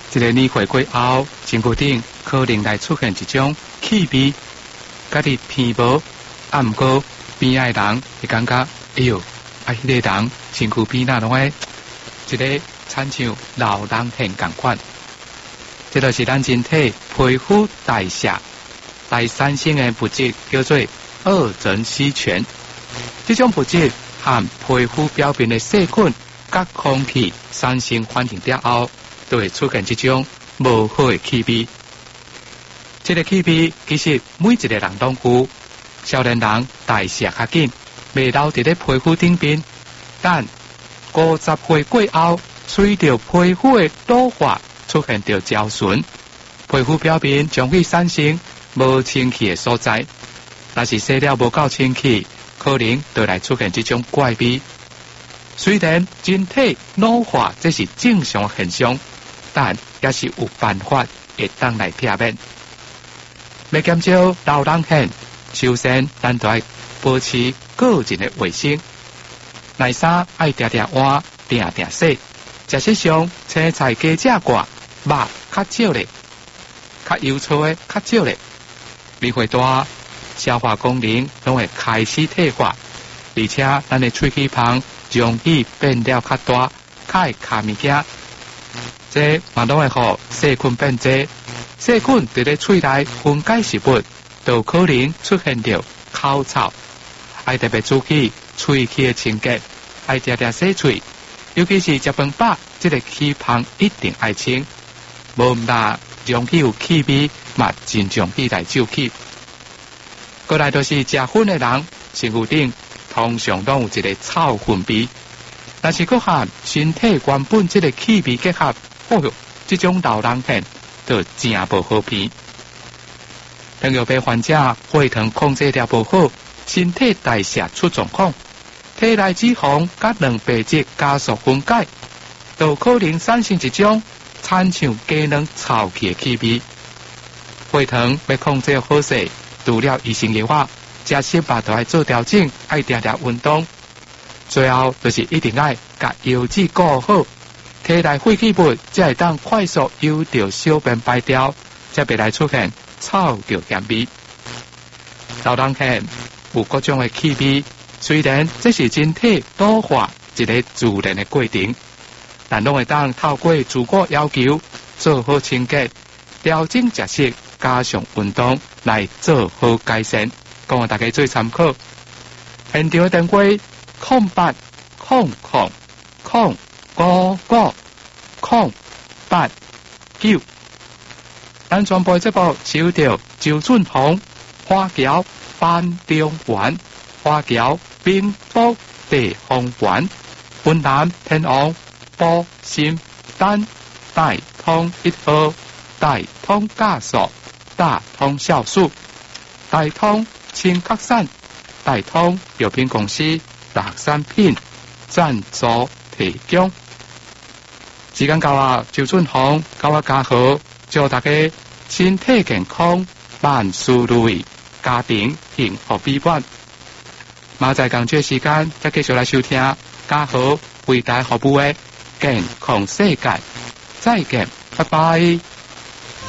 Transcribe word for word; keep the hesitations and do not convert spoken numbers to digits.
一个年岁过后，身躯顶可能来出现一种气味，家己偏无，啊毋过边仔的人会感觉，哎呦，啊迄、那个人身躯边那拢会一个亲像老人很共款。这就是咱人体皮肤代谢来产生的物质，叫做二壬烯醛。这种物质和皮肤表面的细菌甲空气产生反应了后，就会出现这种无好的气味。这个气味其实每一个人都有，少年人代谢较紧，未留伫咧皮肤顶边，但五十岁过后，随着皮肤的老化，出现着焦损，皮肤表面将会产生无清气的所在。若是洗了无够清气，可能就来出现这种怪味。虽然人体老化这是正常现象，但也是有办法会当来避免。要减少老人hen，首先咱就要保持个人的卫生，内衫爱定定换，定定洗。食食上青菜加食寡，肉较少咧，较油粗的较少咧。年岁大，消化功能拢会开始退化，而且咱的喙齿旁容易变了较大，较会卡物件。这嘛拢会互细菌变多，细菌伫咧喙内分解食物，就可能出现着口臭。爱特别注意喙齿的清洁，爱定定洗喙，尤其是食饭饱，这个齿旁一定爱清，无毋但容易有气味，嘛真容易来臭气。过来就是食薰的人，身躯顶通常拢有一个臭薰味，但是佮和身体原本这个气味结合，哦哟，这种老人hen就真无好闻。糖尿病患者血糖控制了不好，身体代谢出状况，体内脂肪甲蛋白质加速分解，就可能产生一种亲像鸡卵臭气的气味。血糖要控制好势，除了医生药啊，食食吧都要做调整，爱定定运动。最后就是一定要甲腰子顾好，体内废弃物才会当快速由着小便排掉，才袂来出现臭着咸味。老人hen有各种的气味，虽然这是人体老化一个自然的过程，但拢会当透过自我要求做好清洁，调整食食，加上运动来做好改善，供大家做参考。现场的电话空八空空空五五空八九。咱全部节目收到周俊宏花桥班中园花桥兵福地方园云南天王保心丹大通一号大通加速大通酵素大通清咳散大通药品公司大产品赞助提供。时间到啊，周俊宏甲我加好，祝大家身体健康，万事如意，家庭幸福美满。马在工作时间，再继续来收听加好为大家服务的健康世界。再见，拜拜。